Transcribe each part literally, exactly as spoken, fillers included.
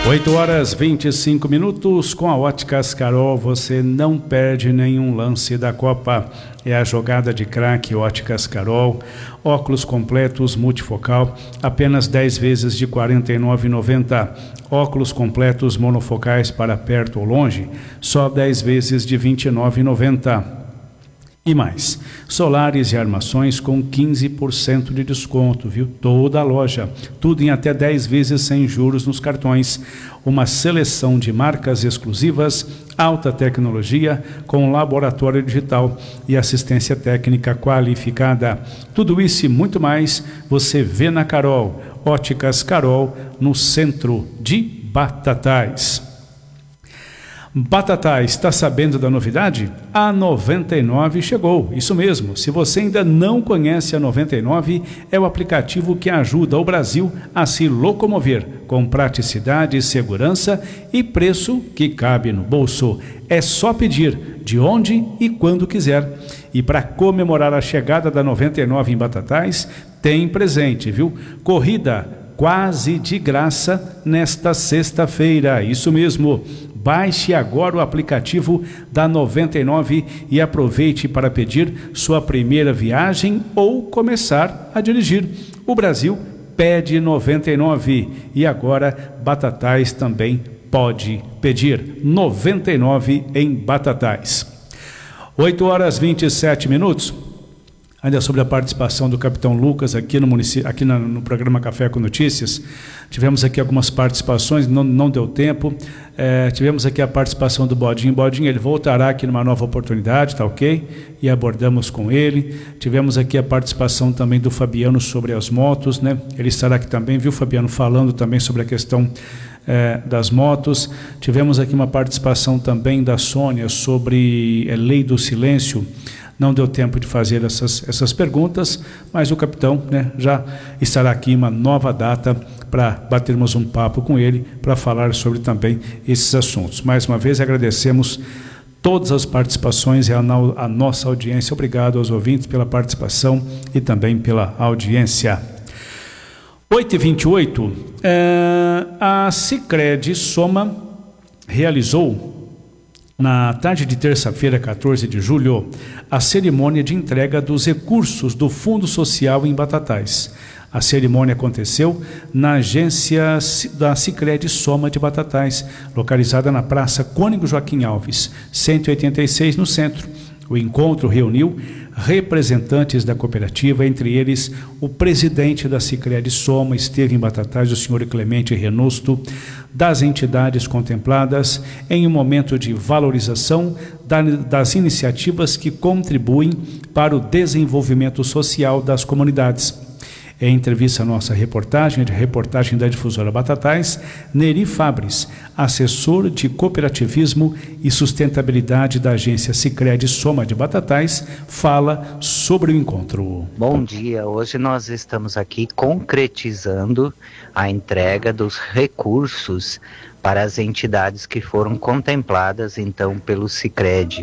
oito horas e vinte e cinco minutos. Com a Óticas Carol você não perde nenhum lance da Copa. É a jogada de craque Óticas Carol. Óculos completos multifocal, apenas dez vezes de quarenta e nove reais e noventa centavos. Óculos completos monofocais para perto ou longe, só dez vezes de vinte e nove reais e noventa centavos. E mais, solares e armações com quinze por cento de desconto, viu? Toda a loja, tudo em até dez vezes sem juros nos cartões. Uma seleção de marcas exclusivas, alta tecnologia, com laboratório digital e assistência técnica qualificada. Tudo isso e muito mais você vê na Carol. Óticas Carol, no centro de Batatais. Batatais, está sabendo da novidade? A noventa e nove chegou, isso mesmo. Se você ainda não conhece a noventa e nove, é o aplicativo que ajuda o Brasil a se locomover com praticidade, segurança e preço que cabe no bolso. É só pedir de onde e quando quiser. E para comemorar a chegada da noventa e nove em Batatais, tem presente, viu? Corrida quase de graça nesta sexta-feira, isso mesmo. Baixe agora o aplicativo da noventa e nove e aproveite para pedir sua primeira viagem ou começar a dirigir. O Brasil pede noventa e nove e agora Batatais também pode pedir. noventa e nove em Batatais. oito horas e vinte e sete minutos. Ainda sobre a participação do capitão Lucas aqui no, município, aqui na, no programa Café com Notícias, tivemos aqui algumas participações, não, não deu tempo, é, tivemos aqui a participação do Bodinho, Bodinho ele voltará aqui numa nova oportunidade, tá ok? E abordamos com ele. Tivemos aqui a participação também do Fabiano sobre as motos, né? Ele estará aqui também, viu, Fabiano, falando também sobre a questão é, das motos. Tivemos aqui uma participação também da Sônia sobre a lei do silêncio. Não deu tempo de fazer essas, essas perguntas, mas o capitão, né, já estará aqui em uma nova data para batermos um papo com ele, para falar sobre também esses assuntos. Mais uma vez agradecemos todas as participações e a, a nossa audiência. Obrigado aos ouvintes pela participação e também pela audiência. oito e vinte e oito, é, a Sicredi Soma realizou na tarde de terça-feira, quatorze de julho, a cerimônia de entrega dos recursos do Fundo Social em Batatais. A cerimônia aconteceu na agência da Sicredi Soma de Batatais, localizada na Praça Cônego Joaquim Alves, cento e oitenta e seis, no centro. O encontro reuniu representantes da cooperativa, entre eles o presidente da Sicredi Soma, esteve em Batatais, o senhor Clemente Renosto, das entidades contempladas em um momento de valorização da, das iniciativas que contribuem para o desenvolvimento social das comunidades. Em entrevista à nossa reportagem, de reportagem da difusora Batatais, Neri Fabres, assessor de cooperativismo e sustentabilidade da agência Sicredi Soma de Batatais, fala sobre o encontro. Bom dia, hoje nós estamos aqui concretizando a entrega dos recursos para as entidades que foram contempladas então pelo Sicredi.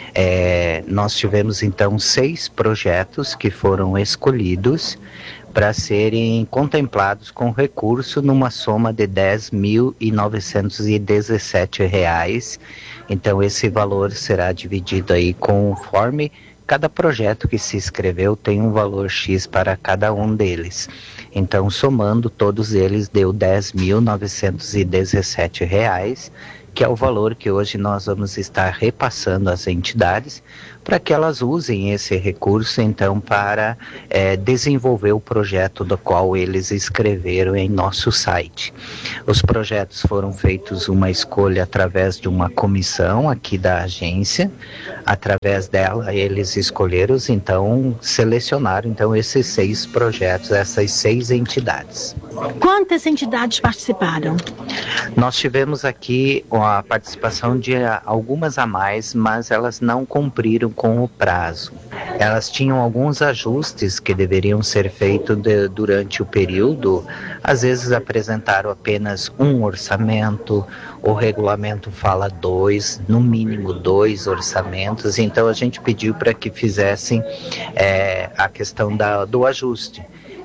É, nós tivemos então seis projetos que foram escolhidos para serem contemplados com recurso numa soma de dez mil novecentos e dezessete reais. Então esse valor será dividido aí conforme cada projeto que se inscreveu tem um valor X para cada um deles. Então somando todos eles deu dez mil novecentos e dezessete reais, que é o valor que hoje nós vamos estar repassando às entidades para que elas usem esse recurso então para é, desenvolver o projeto do qual eles escreveram em nosso site. Os projetos foram feitos uma escolha através de uma comissão aqui da agência, através dela eles escolheram, então selecionaram então esses seis projetos, essas seis entidades. Quantas entidades participaram? Nós tivemos aqui a participação de algumas a mais, mas elas não cumpriram com o prazo. Elas tinham alguns ajustes que deveriam ser feitos de, durante o período. Às vezes apresentaram apenas um orçamento, o regulamento fala dois, no mínimo dois orçamentos, então a gente pediu para que fizessem é, a questão da, do ajuste.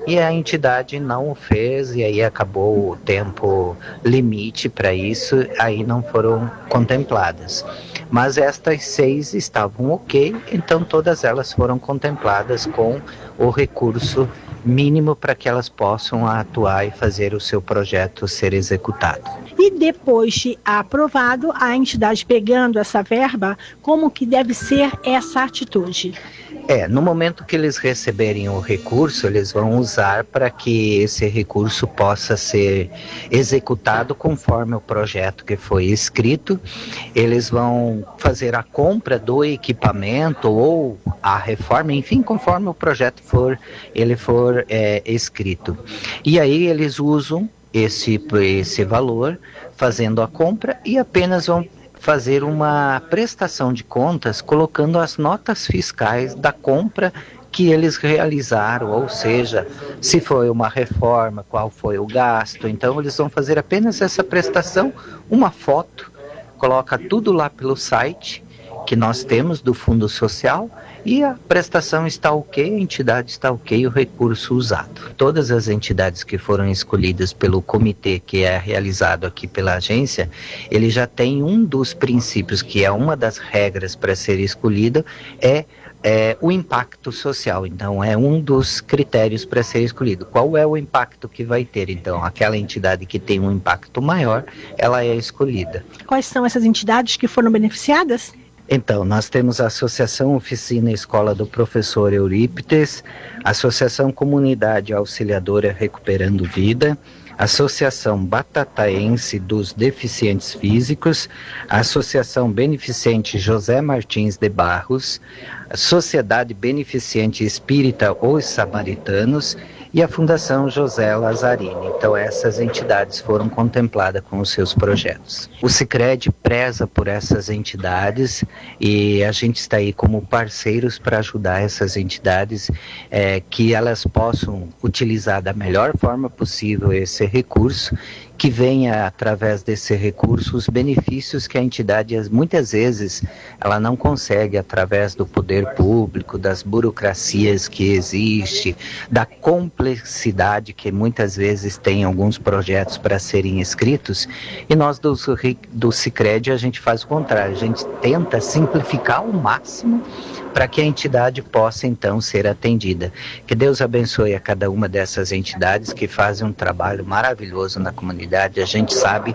e a entidade não o fez, e aí acabou o tempo limite para isso, aí não foram contempladas. Mas estas seis estavam ok, então todas elas foram contempladas com o recurso mínimo para que elas possam atuar e fazer o seu projeto ser executado. E depois de aprovado, a entidade pegando essa verba, como que deve ser essa atitude? É, no momento que eles receberem o recurso, eles vão usar para que esse recurso possa ser executado conforme o projeto que foi escrito. Eles vão fazer a compra do equipamento ou a reforma, enfim, conforme o projeto for, ele for é, escrito. E aí eles usam esse, esse valor fazendo a compra e apenas vão fazer uma prestação de contas colocando as notas fiscais da compra que eles realizaram, ou seja, se foi uma reforma, qual foi o gasto. Então eles vão fazer apenas essa prestação, uma foto, coloca tudo lá pelo site que nós temos do Fundo Social e a prestação está ok, a entidade está ok, o recurso usado. Todas as entidades que foram escolhidas pelo comitê que é realizado aqui pela agência, ele já tem um dos princípios, que é uma das regras para ser escolhido, é É, o impacto social. Então é um dos critérios para ser escolhido. Qual é o impacto que vai ter? Então aquela entidade que tem um impacto maior, ela é escolhida. Quais são essas entidades que foram beneficiadas? Então, nós temos a Associação Oficina Escola do Professor Eurípides, Associação Comunidade Auxiliadora Recuperando Vida, Associação Batataense dos Deficientes Físicos, Associação Beneficente José Martins de Barros, a Sociedade Beneficente Espírita Os Samaritanos e a Fundação José Lazzarini. Então essas entidades foram contempladas com os seus projetos. O Sicredi preza por essas entidades e a gente está aí como parceiros para ajudar essas entidades é, que elas possam utilizar da melhor forma possível esse recurso, que venha através desse recurso os benefícios que a entidade muitas vezes ela não consegue através do poder público, das burocracias que existe, da complexidade que muitas vezes tem alguns projetos para serem escritos. E nós do, do Sicredi a gente faz o contrário, a gente tenta simplificar ao máximo para que a entidade possa então ser atendida. Que Deus abençoe a cada uma dessas entidades que fazem um trabalho maravilhoso na comunidade. A gente sabe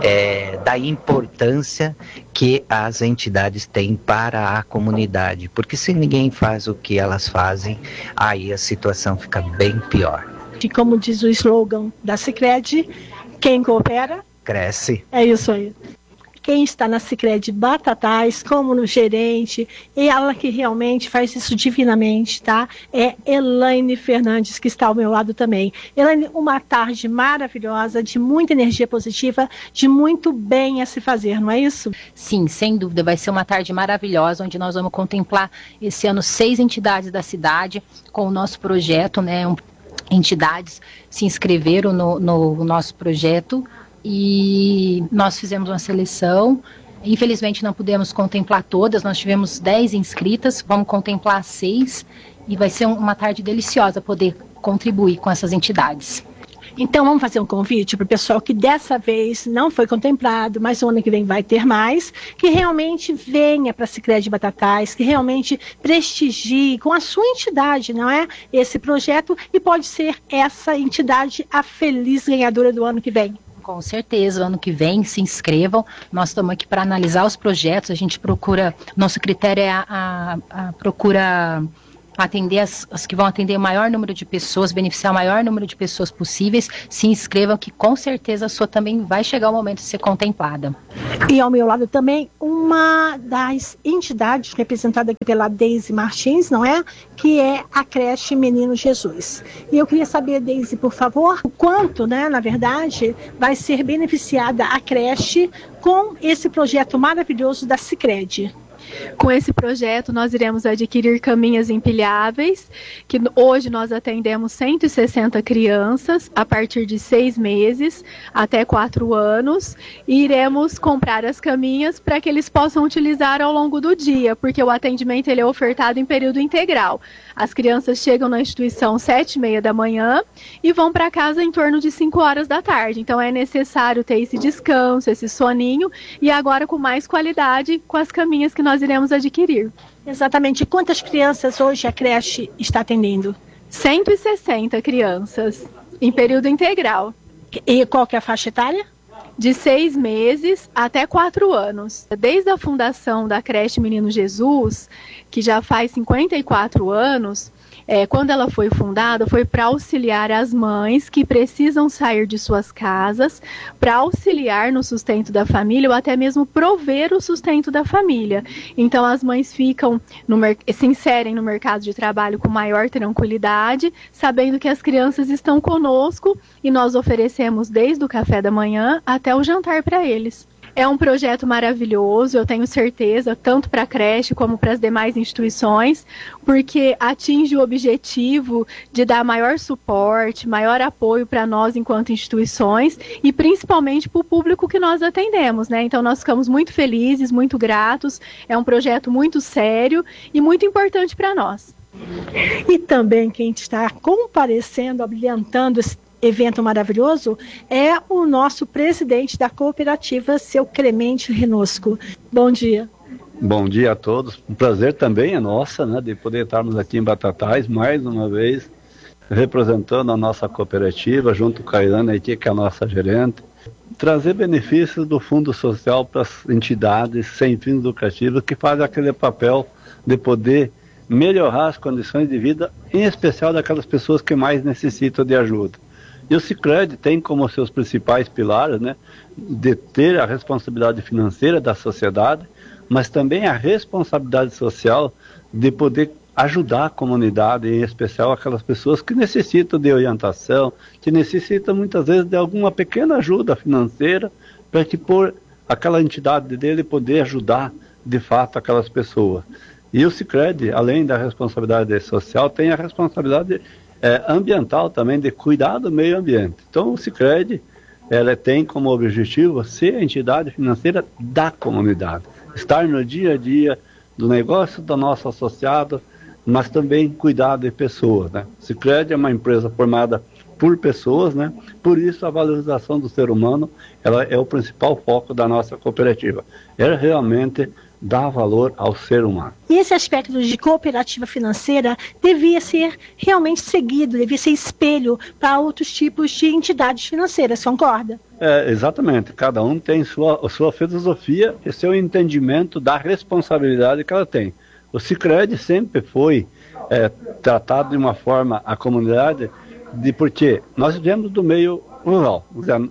é, da importância que as entidades têm para a comunidade, porque se ninguém faz o que elas fazem, aí a situação fica bem pior. E como diz o slogan da Sicredi, quem coopera, cresce. É isso aí. Quem está na Sicredi Batatais, como no gerente, e ela que realmente faz isso divinamente, tá? É Elaine Fernandes, que está ao meu lado também. Elaine, uma tarde maravilhosa, de muita energia positiva, de muito bem a se fazer, não é isso? Sim, sem dúvida, vai ser uma tarde maravilhosa, onde nós vamos contemplar esse ano seis entidades da cidade com o nosso projeto, né? Um, entidades se inscreveram no, no nosso projeto, e nós fizemos uma seleção. Infelizmente não pudemos contemplar todas, nós tivemos dez inscritas, vamos contemplar seis e vai ser uma tarde deliciosa poder contribuir com essas entidades. Então vamos fazer um convite para o pessoal que dessa vez não foi contemplado, mas o ano que vem vai ter mais, que realmente venha para a Sicredi Batatais, que realmente prestigie com a sua entidade, não é? Esse projeto, e pode ser essa entidade a feliz ganhadora do ano que vem. Com certeza, ano que vem, se inscrevam. Nós estamos aqui para analisar os projetos, a gente procura, nosso critério é a, a, a procura atender as, as que vão atender o maior número de pessoas, beneficiar o maior número de pessoas possíveis. Se inscrevam, que com certeza a sua também vai chegar o momento de ser contemplada. E ao meu lado também uma das entidades representada aqui pela Deise Martins, não é? Que é a creche Menino Jesus. E eu queria saber, Deise, por favor, o quanto, né, na verdade, vai ser beneficiada a creche com esse projeto maravilhoso da Sicredi. Com esse projeto, nós iremos adquirir caminhas empilháveis, que hoje nós atendemos cento e sessenta crianças a partir de seis meses até quatro anos, e iremos comprar as caminhas para que eles possam utilizar ao longo do dia, porque o atendimento ele é ofertado em período integral. As crianças chegam na instituição às sete e meia da manhã e vão para casa em torno de cinco horas da tarde. Então é necessário ter esse descanso, esse soninho, e agora com mais qualidade com as caminhas que nós iremos adquirir. Exatamente. Quantas crianças hoje a creche está atendendo? cento e sessenta crianças, em período integral. E qual que é a faixa etária? De seis meses até quatro anos. Desde a fundação da creche Menino Jesus, que já faz cinquenta e quatro anos, É, quando ela foi fundada, foi para auxiliar as mães que precisam sair de suas casas, para auxiliar no sustento da família ou até mesmo prover o sustento da família. Então as mães ficam no se inserem no mercado de trabalho com maior tranquilidade, sabendo que as crianças estão conosco e nós oferecemos desde o café da manhã até o jantar para eles. É um projeto maravilhoso, eu tenho certeza, tanto para a creche como para as demais instituições, porque atinge o objetivo de dar maior suporte, maior apoio para nós enquanto instituições e principalmente para o público que nós atendemos, né? Então nós ficamos muito felizes, muito gratos, é um projeto muito sério e muito importante para nós. E também quem está comparecendo, abrilhantando esse evento maravilhoso é o nosso presidente da cooperativa, seu Clemente Renosco. Bom dia. Bom dia a todos. Um prazer também é nossa, né, de poder estarmos aqui em Batatais mais uma vez, representando a nossa cooperativa, junto com a Ilana aqui, que é a nossa gerente, trazer benefícios do Fundo Social para as entidades sem fins lucrativos que fazem aquele papel de poder melhorar as condições de vida, em especial daquelas pessoas que mais necessitam de ajuda. E o Sicredi tem como seus principais pilares, né, de ter a responsabilidade financeira da sociedade, mas também a responsabilidade social de poder ajudar a comunidade, em especial aquelas pessoas que necessitam de orientação, que necessitam muitas vezes de alguma pequena ajuda financeira para que por aquela entidade dele poder ajudar de fato aquelas pessoas. E o Sicredi, além da responsabilidade social, tem a responsabilidade É, ambiental também, de cuidar do meio ambiente. Então o Sicredi, ela tem como objetivo ser a entidade financeira da comunidade, estar no dia a dia do negócio do nosso associado, mas também cuidar de pessoas, né? O Sicredi é uma empresa formada por pessoas, né? Por isso a valorização do ser humano, ela é o principal foco da nossa cooperativa. Ela realmente dá valor ao ser humano. E esse aspecto de cooperativa financeira devia ser realmente seguido, devia ser espelho para outros tipos de entidades financeiras, concorda? É, exatamente. Cada um tem sua, sua filosofia e seu entendimento da responsabilidade que ela tem. O Sicredi sempre foi é, tratado de uma forma, a comunidade, de porque nós viemos do meio rural.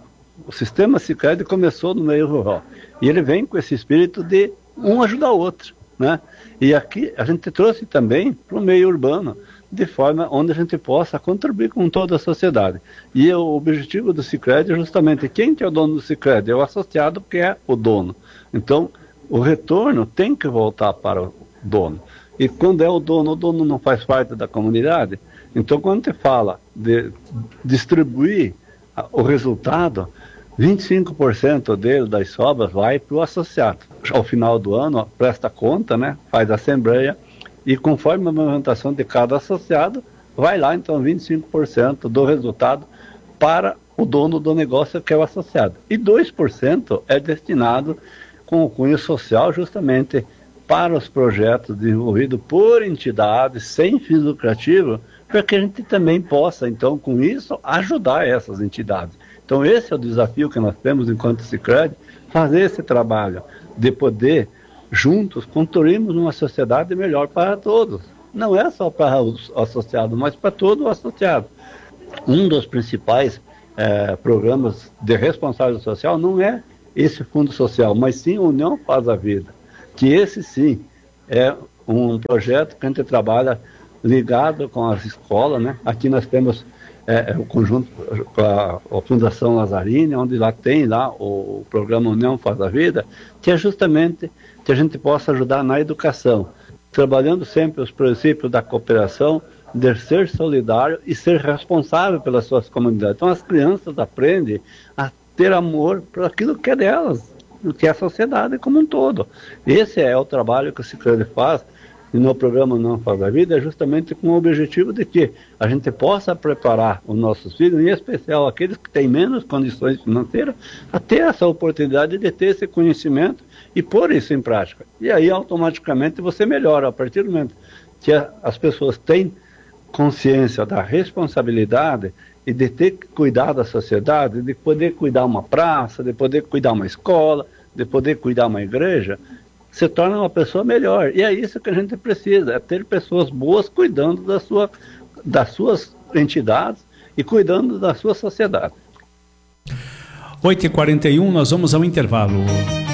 O sistema Sicredi começou no meio rural. E ele vem com esse espírito de um ajudar o outro, né? E aqui a gente trouxe também para o meio urbano, de forma onde a gente possa contribuir com toda a sociedade. E o objetivo do Sicredi é justamente quem que é o dono do Sicredi? É o associado que é o dono. Então, o retorno tem que voltar para o dono. E quando é o dono, o dono não faz parte da comunidade. Então, quando você fala de distribuir o resultado, vinte e cinco por cento dele, das sobras, vai para o associado. Ao final do ano, presta conta, né, faz a assembleia, e conforme a movimentação de cada associado, vai lá, então, vinte e cinco por cento do resultado para o dono do negócio, que é o associado. E dois por cento é destinado com o cunho social, justamente para os projetos desenvolvidos por entidades sem fins lucrativos, para que a gente também possa, então, com isso, ajudar essas entidades. Então esse é o desafio que nós temos enquanto Sicredi, fazer esse trabalho de poder, juntos, construirmos uma sociedade melhor para todos. Não é só para os associados, mas para todo o associado. Um dos principais eh, programas de responsabilidade social não é esse fundo social, mas sim a União Faz a Vida, que esse sim é um projeto que a gente trabalha ligado com as escolas, né? Aqui nós temos é, o conjunto com a, a Fundação Lazzarini, onde lá tem lá o, o programa União Faz a Vida, que é justamente que a gente possa ajudar na educação, trabalhando sempre os princípios da cooperação, de ser solidário e ser responsável pelas suas comunidades. Então as crianças aprendem a ter amor por aquilo que é delas, o que é a sociedade como um todo. Esse é o trabalho que o Sicredi faz, e no programa Não Faz a Vida, é justamente com o objetivo de que a gente possa preparar os nossos filhos, em especial aqueles que têm menos condições financeiras, a ter essa oportunidade de ter esse conhecimento e pôr isso em prática. E aí automaticamente você melhora, a partir do momento que as pessoas têm consciência da responsabilidade e de ter que cuidar da sociedade, de poder cuidar uma praça, de poder cuidar uma escola, de poder cuidar uma igreja, se torna uma pessoa melhor. E é isso que a gente precisa, é ter pessoas boas cuidando da sua, das suas entidades e cuidando da sua sociedade. oito e quarenta e um, nós vamos ao intervalo.